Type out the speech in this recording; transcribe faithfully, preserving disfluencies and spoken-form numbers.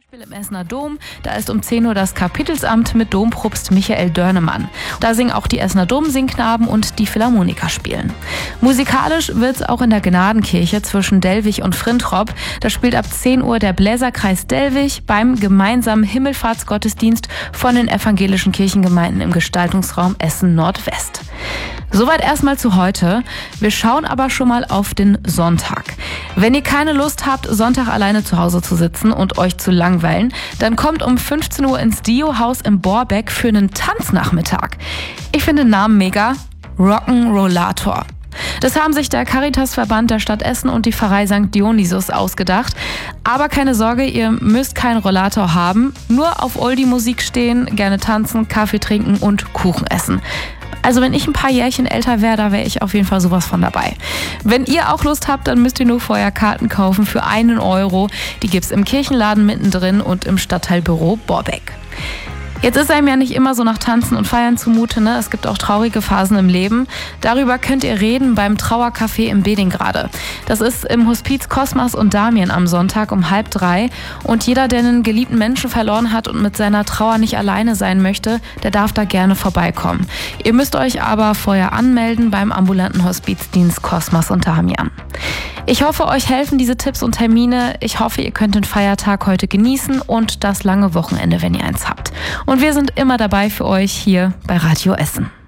Im Essener Dom, da ist um zehn Uhr das Kapitelsamt mit Dompropst Michael Dörnemann. Da singen auch die Essener Domsingknaben und die Philharmoniker spielen. Musikalisch wird's auch in der Gnadenkirche zwischen Dellwig und Frintrop. Da spielt ab zehn Uhr der Bläserkreis Dellwig beim gemeinsamen Himmelfahrtsgottesdienst von den evangelischen Kirchengemeinden im Gestaltungsraum Essen Nordwest. Soweit erstmal zu heute. Wir schauen aber schon mal auf den Sonntag. Wenn ihr keine Lust habt, Sonntag alleine zu Hause zu sitzen und euch zu langweilen, dann kommt um fünfzehn Uhr ins Dio-Haus im Borbeck für einen Tanznachmittag. Ich finde den Namen mega. Rock'n'Rollator. Das haben sich der Caritasverband der Stadt Essen und die Pfarrei Sankt Dionysius ausgedacht. Aber keine Sorge, ihr müsst keinen Rollator haben. Nur auf Oldie-Musik stehen, gerne tanzen, Kaffee trinken und Kuchen essen. Also wenn ich ein paar Jährchen älter wäre, da wäre ich auf jeden Fall sowas von dabei. Wenn ihr auch Lust habt, dann müsst ihr nur vorher Karten kaufen für einen Euro. Die gibt's im Kirchenladen mittendrin und im Stadtteilbüro Borbeck. Jetzt ist einem ja nicht immer so nach Tanzen und Feiern zumute, ne? Es gibt auch traurige Phasen im Leben. Darüber könnt ihr reden beim Trauercafé im Bedingrade. Das ist im Hospiz Cosmas und Damien am Sonntag um halb drei. Und jeder, der einen geliebten Menschen verloren hat und mit seiner Trauer nicht alleine sein möchte, der darf da gerne vorbeikommen. Ihr müsst euch aber vorher anmelden beim ambulanten Hospizdienst Cosmas und Damian. Ich hoffe, euch helfen diese Tipps und Termine. Ich hoffe, ihr könnt den Feiertag heute genießen und das lange Wochenende, wenn ihr eins habt. Und wir sind immer dabei für euch hier bei Radio Essen.